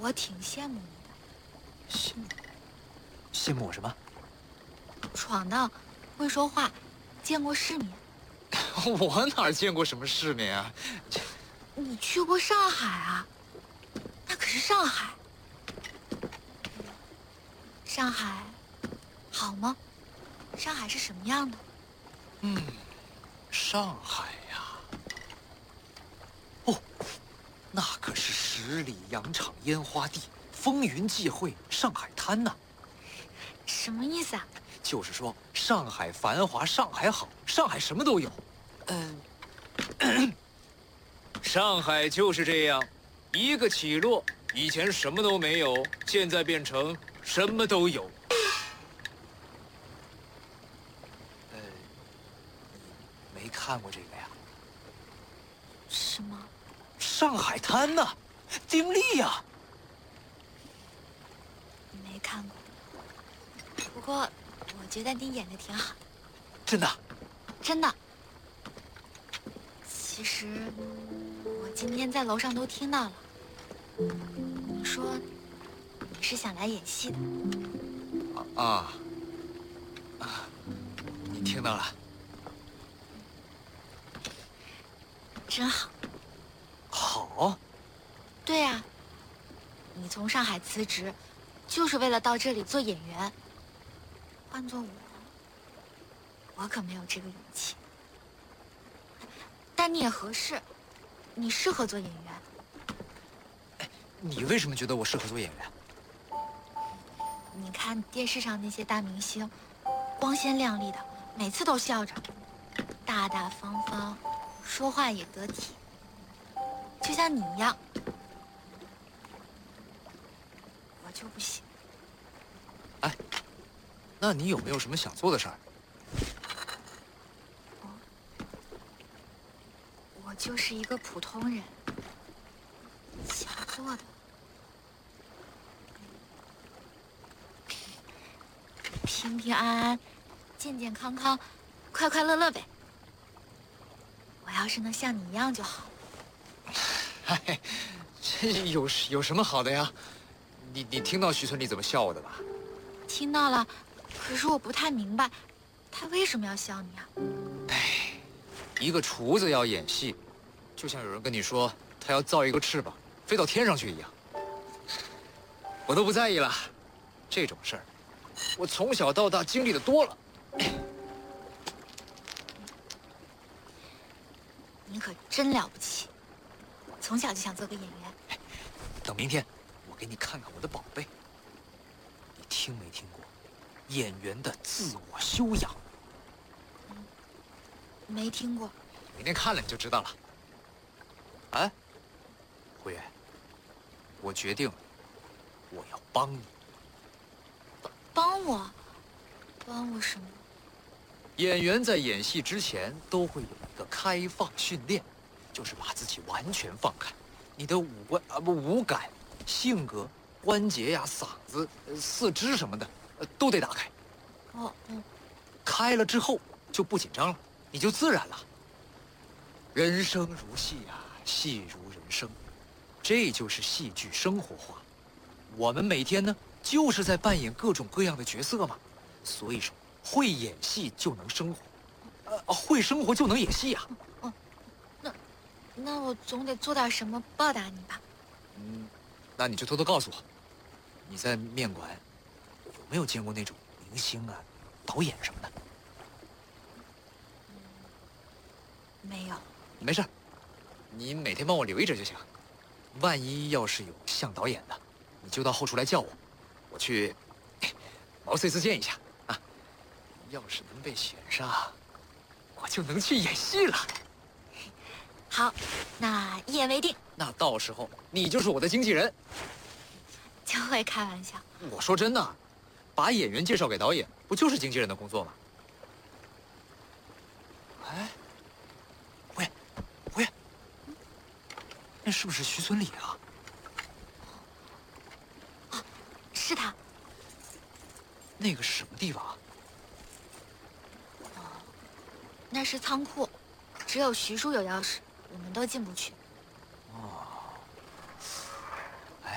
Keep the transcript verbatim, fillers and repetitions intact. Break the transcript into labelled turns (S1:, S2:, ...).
S1: 我挺羡慕你的。
S2: 羡羡慕我什么？
S1: 闯荡，会说话，见过世面。
S2: 我哪见过什么世面啊？
S1: 你去过上海啊？那可是上海。上海好吗？上海是什么样的？
S2: 嗯，上海呀，哦，那可是十里洋场烟花地，风云际会上海滩呐。
S1: 什么意思啊？
S2: 就是说上海繁华，上海好，上海什么都有。嗯、呃，上海就是这样，一个起落，以前什么都没有，现在变成什么都有。呃，你没看过这个呀？
S1: 什么？
S2: 上海滩呐，丁力呀。
S1: 没看过。不过我觉得你演的挺好。
S2: 真的？
S1: 真的。其实我今天在楼上都听到了，你说你是想来演戏的。
S2: 啊啊！你听到了？
S1: 真好。
S2: 好。
S1: 对呀、啊，你从上海辞职，就是为了到这里做演员。换做我，我可没有这个勇气。但你也合适，你适合做演员。
S2: 哎，你为什么觉得我适合做演员？
S1: 你看电视上那些大明星，光鲜亮丽的，每次都笑着，大大方方，说话也得体，就像你一样。我就不行。
S2: 哎，那你有没有什么想做的事儿？
S1: 我我就是一个普通人，想做的平平安安、健健康康、快快乐乐呗。我要是能像你一样就好。
S2: 嗨，这有有什么好的呀？你你听到徐村里怎么笑我的吧？
S1: 听到了，可是我不太明白，他为什么要笑你啊？
S2: 哎，一个厨子要演戏，就像有人跟你说他要造一个翅膀飞到天上去一样。我都不在意了，这种事儿，我从小到大经历的多了。
S1: 你可真了不起，从小就想做个演员。
S2: 等明天，我给你看看我的宝贝。你听没听过演员的自我修养？
S1: 没听过。
S2: 明天看了你就知道了。哎，胡月，我决定了，我要帮你。
S1: 帮我？帮我什么？
S2: 演员在演戏之前都会有一个开放训练，就是把自己完全放开，你的五官啊不五感、性格、关节呀、嗓子、四肢什么的，呃都得打开。
S1: 哦哦，
S2: 开了之后就不紧张了，你就自然了。人生如戏啊，戏如人生，这就是戏剧生活化。我们每天呢，就是在扮演各种各样的角色嘛。所以说，会演戏就能生活，呃，会生活就能演戏呀。
S1: 哦，那那我总得做点什么报答你吧？
S2: 嗯，那你就偷偷告诉我，你在面馆有没有见过那种明星啊、导演什么的？
S1: 没有。
S2: 没事，你每天帮我留意着就行。万一要是有像导演的，你就到后厨来叫我，我去毛遂自荐一下啊。要是能被选上，我就能去演戏了。
S1: 好，那一言为定。
S2: 那到时候你就是我的经纪人。
S1: 就会开玩笑。
S2: 我说真的，把演员介绍给导演，不就是经纪人的工作吗？哎，胡爷，胡爷，那是不是徐村里啊？
S1: 啊，是他。
S2: 那个是什么地方啊？
S1: 哦，那是仓库，只有徐叔有钥匙，我们都进不去。